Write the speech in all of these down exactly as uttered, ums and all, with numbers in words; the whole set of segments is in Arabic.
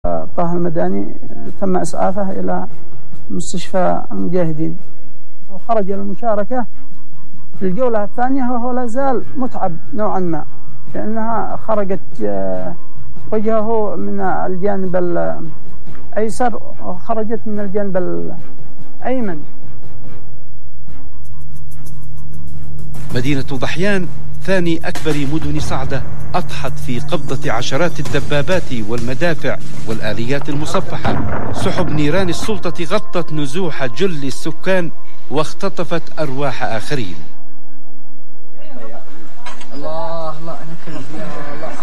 طه المداني تم إسعافه إلى مستشفى المجاهدين وخرج للمشاركة في الجولة الثانية وهو لا زال متعب نوعا ما لأنها خرجت وجهه من الجانب الأيسر وخرجت من الجانب الأيمن. مدينة ضحيان ثاني أكبر مدن صعدة أضحت في قبضة عشرات الدبابات والمدافع والآليات المصفحة. سحب نيران السلطة غطت نزوح جل السكان واختطفت أرواح آخرين. الله الله يا الله.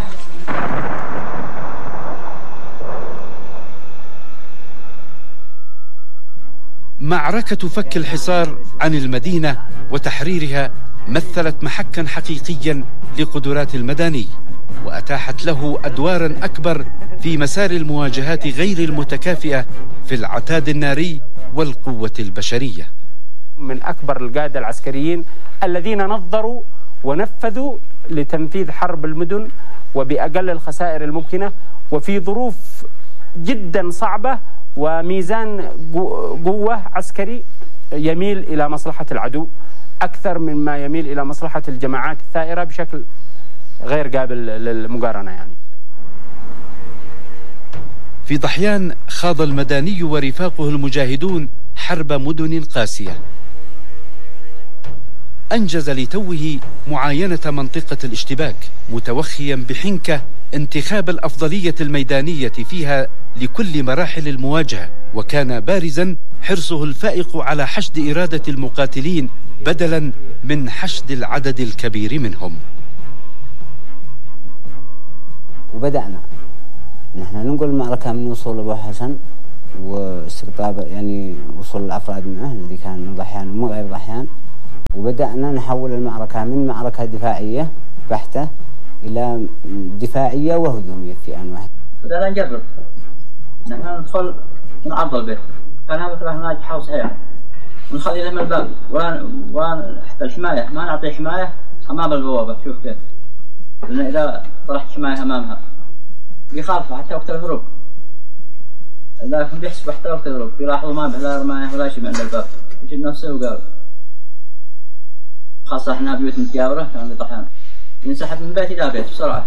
معركة فك الحصار عن المدينة وتحريرها مثلت محكا حقيقيا لقدرات المداني وأتاحت له أدوارا أكبر في مسار المواجهات غير المتكافئة في العتاد الناري والقوة البشرية. من أكبر القادة العسكريين الذين نظروا ونفذوا لتنفيذ حرب المدن وبأقل الخسائر الممكنة وفي ظروف جدا صعبة وميزان قوة عسكري يميل إلى مصلحة العدو أكثر مما يميل إلى مصلحة الجماعات الثائرة بشكل غير قابل للمقارنة. يعني في ضحيان خاض المداني ورفاقه المجاهدون حرب مدن قاسية. أنجز لتوه معاينة منطقة الاشتباك متوخيا بحنكة انتخاب الأفضلية الميدانية فيها لكل مراحل المواجهة، وكان بارزا حرصه الفائق على حشد إرادة المقاتلين بدلا من حشد العدد الكبير منهم. وبدأنا نحن ننقل المعركة من وصول أبو حسن واستقطاب يعني وصول الأفراد معه الذي كان من ضحيان ومو غير ضحيان، وبدأنا نحول المعركة من معركة دفاعية بحتة إلى دفاعية وهجومية في آن واحد. بدأنا نجرب نحن ندخل ونعرض البيت، كان هذا فكرة ناجحة وصحيحة، ونخلي لهم الباب وان وان حتى الحماية ما نعطي حماية أمام البوابة. شوف كيف، لأن إذا طرحت حماية أمامها بيخالفوا حتى وقت الهروب، لكن بيحسبوا حتى وقت الهروب بيلاحظوا ما بلا رماية ولا شيء عند الباب، يجد نفسه وقال خاصة إحنا بيوت متجاورة كان ضحيان ينسحب من بيت إلى بيت بسرعة،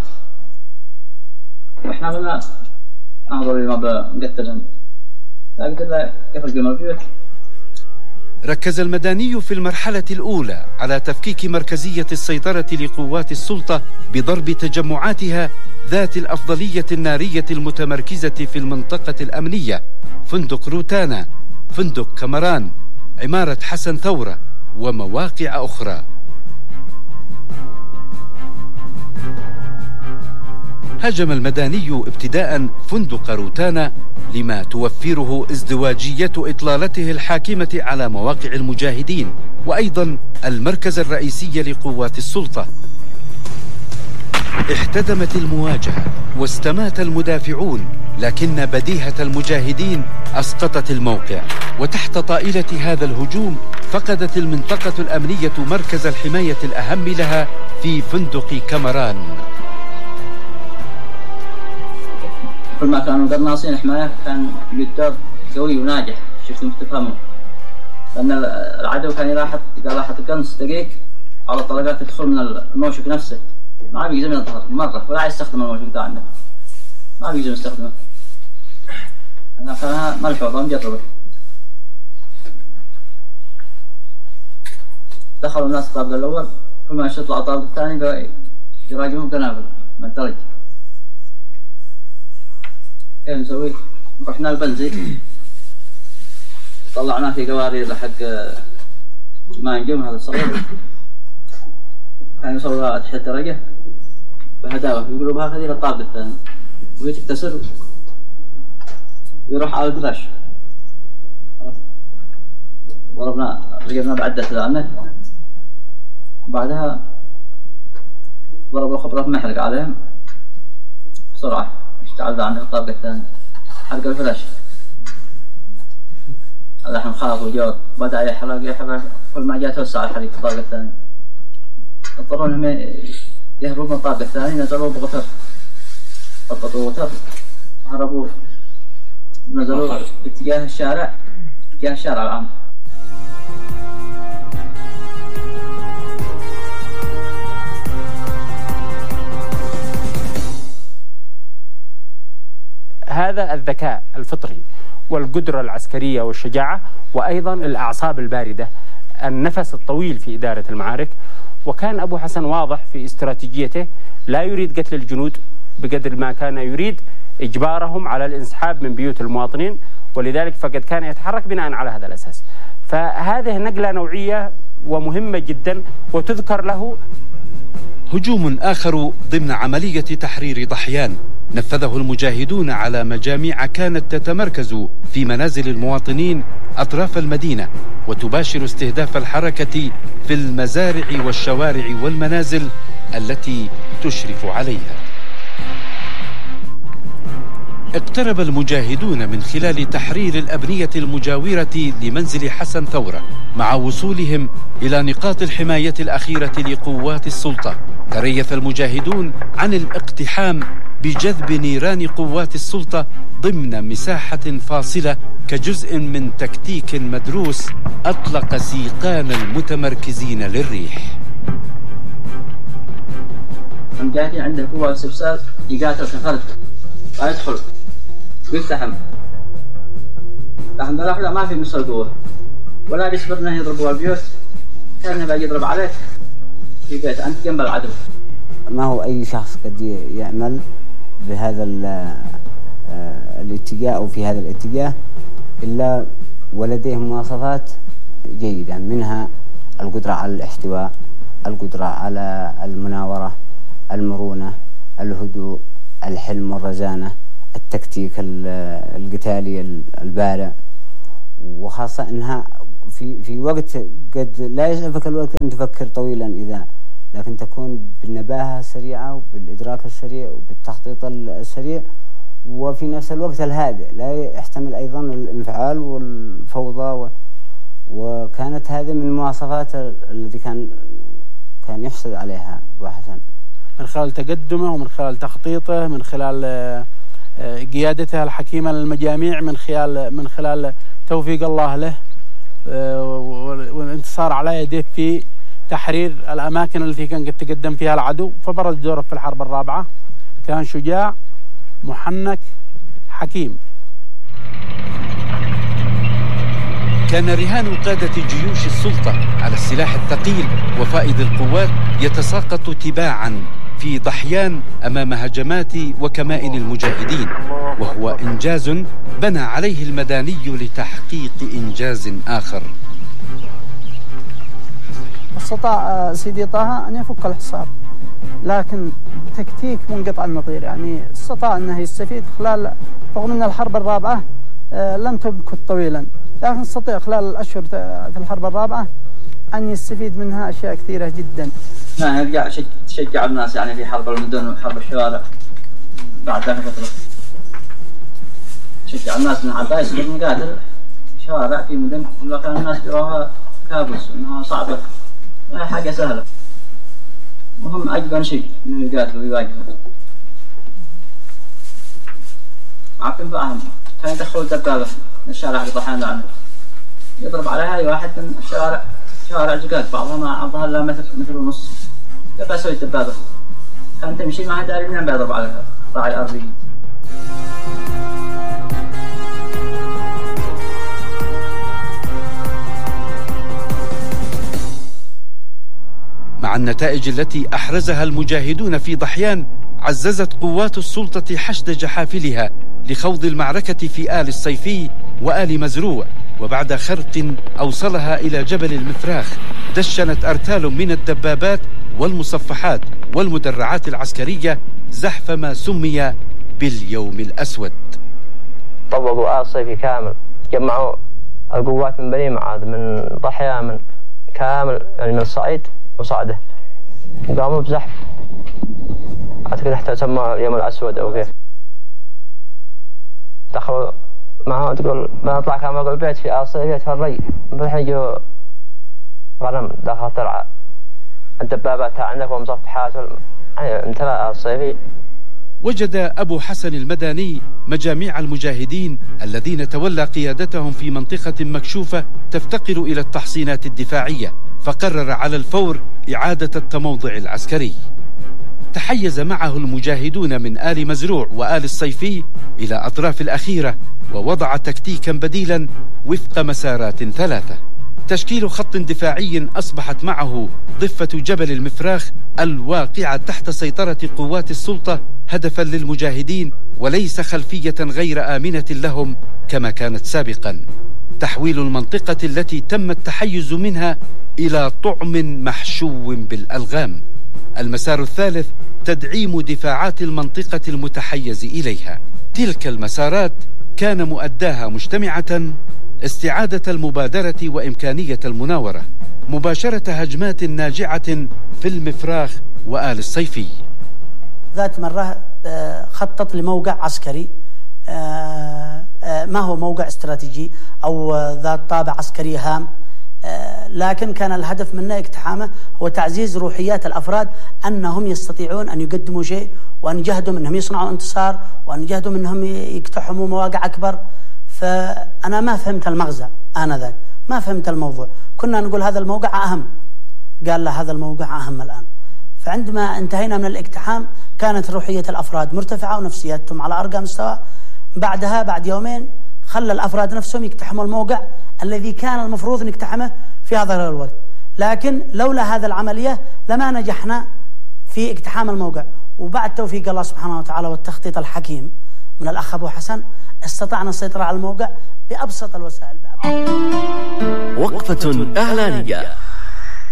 وإحنا قلنا أنظر لما بنقتلهم لا قلت له كيف القمر بيوت. ركز المداني في المرحلة الأولى على تفكيك مركزية السيطرة لقوات السلطة بضرب تجمعاتها ذات الأفضلية النارية المتمركزة في المنطقة الأمنية، فندق روتانا، فندق كامران، عمارة حسن ثورة ومواقع أخرى. هاجم المداني ابتداء فندق روتانا لما توفره ازدواجية إطلالته الحاكمة على مواقع المجاهدين، وأيضا المركز الرئيسي لقوات السلطة. احتدمت المواجهة واستمات المدافعون، لكن بديهة المجاهدين أسقطت الموقع، وتحت طائلة هذا الهجوم فقدت المنطقة الأمنية مركز الحماية الأهم لها في فندق كامران. كل ما كانوا قناصين حماية كان قدام قوي وناجح، شفتم تفهموا، لأن العدو كان يلاحظ إذا لاحظ القنص دقيق على الطلقات تدخل من الموشك نفسه، ما بيقدر من الظهر مرة ولا يستخدم الموشك بتاعنا، ما بيقدر يستخدمه. أنا كان ملحوظة مجربة. دخلوا الناس الطابق الأول، كل ما يطلع الطابق الثاني يراجعون قنابل من الدرج. كيف نسوي؟ رحنا البنزي طلعناه في قوارير حق ما ينجم هذا الصغير، كان يصور تحت درجة بهداوة يقولوا بها هذه للطابق الثاني ويتكسر ويروح على الفلاش. ضربنا رجعنا بعدة ثانية، وبعدها ضربوا خبرة محرق عليهم بسرعة، اشتعل عنده الطابق الثاني حرق الفلاش. اللحم خاف وجوع بدأ يحرق يحرق، كل ما جاء توسع الحريق في الطابق الثاني، اضطروا انهم يهربوا من الطابق الثاني، نزلوا بغتر، خبطوا غتر، هربوا نزلوا باتجاه الشارع اتجاه الشارع العام. هذا الذكاء الفطري والقدرة العسكرية والشجاعة، وأيضا الأعصاب الباردة، النفس الطويل في إدارة المعارك. وكان أبو حسن واضح في استراتيجيته، لا يريد قتل الجنود بقدر ما كان يريد إجبارهم على الانسحاب من بيوت المواطنين، ولذلك فقد كان يتحرك بناء على هذا الأساس. فهذه نقلة نوعية ومهمة جدا وتذكر له. هجوم آخر ضمن عملية تحرير ضحيان نفذه المجاهدون على مجاميع كانت تتمركز في منازل المواطنين أطراف المدينة، وتباشر استهداف الحركة في المزارع والشوارع والمنازل التي تشرف عليها. اقترب المجاهدون من خلال تحرير الأبنية المجاورة لمنزل حسن ثورة، مع وصولهم إلى نقاط الحماية الأخيرة لقوات السلطة. تريث المجاهدون عن الاقتحام بجذب نيران قوات السلطة ضمن مساحة فاصلة كجزء من تكتيك مدروس أطلق سيقان المتمركزين للريح. المجاهدين عنده قوة استفسار يقاتل كفرد ويدخل ويقتحم، لكن لا ما في مثل قوة ولا بيصبر انه يضربوا البيوت، كان بقى يضرب عليك في بيت انت جنب العدو. ما هو اي شخص قد يعمل بهذا الاتجاه او في هذا الاتجاه الا ولديه مواصفات جيدة، منها القدرة على الاحتواء، القدرة على المناورة، المرونة، الهدوء، الحلم والرزانة، التكتيك القتالي البارع، وخاصة انها في في وقت قد لا يسعفك الوقت ان تفكر طويلا، اذا لكن تكون بالنباهة السريعة وبالادراك السريع وبالتخطيط السريع، وفي نفس الوقت الهادئ لا يحتمل ايضا الانفعال والفوضى و وكانت هذه من المواصفات التي كان كان يحسد عليها أبو حسن من خلال تقدمه ومن خلال تخطيطه، من خلال قيادته الحكيمة للمجاميع، من خلال من خلال توفيق الله له والانتصار على يديه في تحرير الأماكن التي كان قد تقدم فيها العدو. فبرز دوره في الحرب الرابعة، كان شجاع محنك حكيم. كان رهان قادة جيوش السلطة على السلاح الثقيل وفائض القوات يتساقط تباعا في ضحيان أمام هجمات وكمائن المجاهدين، وهو إنجاز بنى عليه المداني لتحقيق إنجاز آخر. استطاع سيدي طه أن يفك الحصار، لكن تكتيك منقطع النظير، يعني استطاع أنه يستفيد خلال، رغم أن الحرب الرابعة لم تمكث طويلا، لكن استطيع خلال الأشهر في الحرب الرابعة أن يستفيد منها أشياء كثيرة جدا. نعم، يرجع تشجع الناس يعني في حرب المدن وحرب الشوارع بعد ذلك فترة، تشجع الناس من عداء يصير مقاتل شوارع في مدن، ولا كان الناس يروها كابوس إنها صعبة، ما حاجة سهلة، مهم أجبن شيء إنه يقاتل ويواجه. عارفين فاهم، كان يدخلوا دبابة من الشارع اللي ضحانا عنه، يضرب عليها أي واحد من الشوارع، شوارع زقاق بعضها ما عرضها إلا متر متر ونص، يبقى يسوي الدبابة، كان تمشي ما حد يعرف منين بيضرب عليها راعي الأرضي. مع النتائج التي أحرزها المجاهدون في ضحيان، عززت قوات السلطة حشد جحافلها لخوض المعركة في آل الصيفي وآل مزروع، وبعد خرق أوصلها إلى جبل المفراخ دشنت أرتال من الدبابات والمصفحات والمدرعات العسكرية زحف ما سمي باليوم الأسود. طبقوا آل الصيفي كامل، جمعوا القوات من بني معاذ، من ضحيان، من كامل يعني من الصعيد وصعده، وقاموا بزحف، أعتقد حتى سموه اليوم الأسود أو كيف. دخلوا معه تقول بنطلع كان فوق البيت في آل الصيفي في الري، بالحين جو غنم داخل ترعى، الدبابات عندك ومصفحات يعني امتلأ آل الصيفي وجد أبو حسن المداني مجاميع المجاهدين الذين تولى قيادتهم في منطقة مكشوفة تفتقر إلى التحصينات الدفاعية، فقرر على الفور إعادة التموضع العسكري. تحيز معه المجاهدون من آل مزروع وآل الصيفي إلى أطراف الأخيرة، ووضع تكتيكا بديلا وفق مسارات ثلاثة. تشكيل خط دفاعي أصبحت معه ضفة جبل المفراخ الواقعة تحت سيطرة قوات السلطة هدفا للمجاهدين، وليس خلفية غير آمنة لهم كما كانت سابقا. تحويل المنطقة التي تم التحيز منها إلى طعم محشو بالألغام. المسار الثالث تدعيم دفاعات المنطقة المتحيز إليها. تلك المسارات كان مؤداها مجتمعة: استعادة المبادرة وإمكانية المناورة، مباشرة هجمات ناجعة في المفراخ وآل الصيفي. ذات مرة خطط لموقع عسكري ما هو موقع استراتيجي أو ذات طابع عسكري هام، لكن كان الهدف منه اقتحامه هو تعزيز روحيات الأفراد أنهم يستطيعون أن يقدموا شيء، وأن يجهدوا منهم يصنعوا انتصار، وأن يجهدوا منهم يقتحموا مواقع أكبر. فأنا ما فهمت المغزى آنذاك، ما فهمت الموضوع. كنا نقول هذا الموقع أهم، قال لا هذا الموقع أهم الآن. فعندما انتهينا من الاقتحام كانت روحية الأفراد مرتفعة ونفسياتهم على أرقى مستوى. بعدها بعد يومين خلى الأفراد نفسهم يقتحموا الموقع الذي كان المفروض نقتحمه في هذا الوقت، لكن لولا هذا العملية لما نجحنا في اقتحام الموقع. وبعد توفيق الله سبحانه وتعالى والتخطيط الحكيم من الأخ أبو حسن استطعنا السيطرة على الموقع بأبسط الوسائل. وقفة إعلانية.